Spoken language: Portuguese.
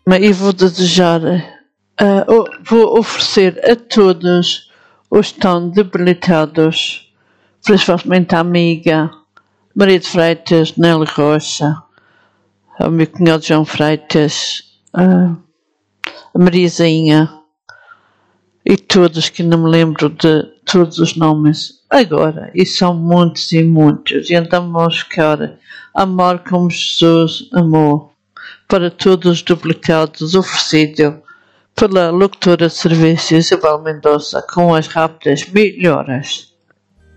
e vou desejar, vou oferecer a todos os que estão debilitados, principalmente a amiga Maria de Freitas, Nelly Rocha, ao meu cunhado João Freitas, a Mariazinha e todos que não me lembro de todos os nomes agora, e são muitos e muitos, e então vamos ficar amor como Jesus amou, para todos os duplicados, oferecido pela locutora de serviços Isabel Mendonça com as rápidas melhoras.